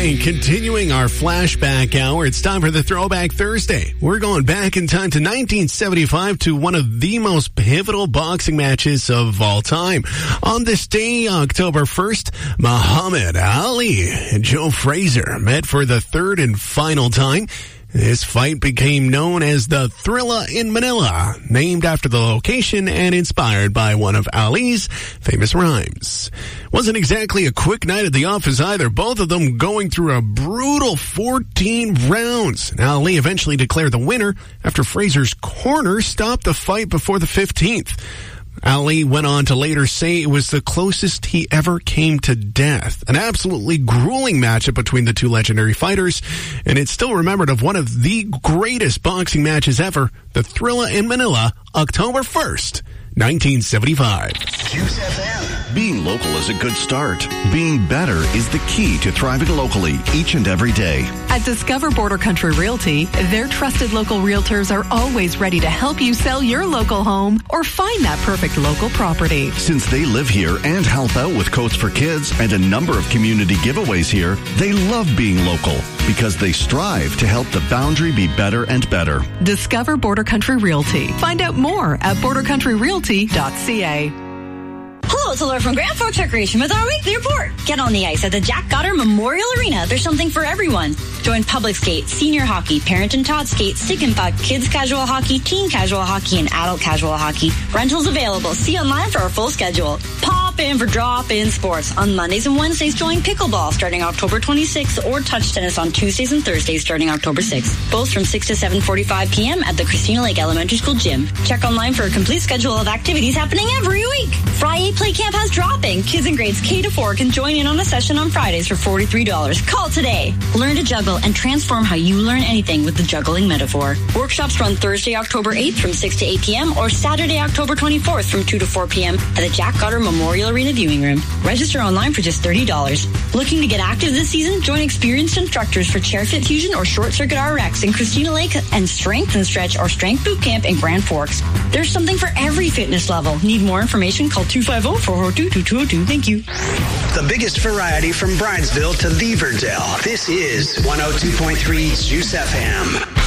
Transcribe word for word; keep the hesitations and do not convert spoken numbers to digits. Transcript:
right, continuing our flashback hour, it's time for the Throwback Thursday. We're going back in time to nineteen seventy-five to one of the most pivotal boxing matches of all time. On this day, October first, Muhammad Ali and Joe Frazier met for the third and final time. This fight became known as the Thrilla in Manila, named after the location and inspired by one of Ali's famous rhymes. Wasn't exactly a quick night at the office either, both of them going through a brutal fourteen rounds. And Ali eventually declared the winner after Frazier's corner stopped the fight before the fifteenth. Ali went on to later say it was the closest he ever came to death. An absolutely grueling matchup between the two legendary fighters, and it's still remembered of one of the greatest boxing matches ever, the Thrilla in Manila, October first, nineteen seventy-five. Juice F M. Being local is a good start. Being better is the key to thriving locally each and every day. At Discover Border Country Realty, their trusted local realtors are always ready to help you sell your local home or find that perfect local property. Since they live here and help out with Coats for Kids and a number of community giveaways here, they love being local because they strive to help the boundary be better and better. Discover Border Country Realty. Find out more at border country realty dot c a. Hello, it's Laura from Grand Forks Recreation with our weekly report. Get on the ice at the Jack Goddard Memorial Arena. There's something for everyone. Join public skate, senior hockey, parent and tot skate, stick and puck, kids casual hockey, teen casual hockey, and adult casual hockey. Rentals available. See online for our full schedule. Pop in for drop-in sports. On Mondays and Wednesdays, join pickleball starting October twenty-sixth or touch tennis on Tuesdays and Thursdays starting October sixth. Both from six to seven forty-five p.m. at the Christina Lake Elementary School gym. Check online for a complete schedule of activities happening every week. Friday Play Camp has drop-in. Kids in grades K to four can join in on a session on Fridays for forty-three dollars. Call today. Learn to juggle and transform how you learn anything with the juggling metaphor. Workshops run Thursday, October eighth from six to eight p.m. or Saturday, October twenty-fourth from two to four p.m. at the Jack Goddard Memorial Arena Viewing Room. Register online for just thirty dollars. Looking to get active this season? Join experienced instructors for Chair Fit Fusion or Short Circuit R X in Christina Lake and Strength and Stretch or Strength Boot Camp in Grand Forks. There's something for every fitness level. Need more information? Call two five zero, four four two, two two zero two. Thank you. The biggest variety from Bridesville to Beaverdale. This is one oh two point three Juice F M.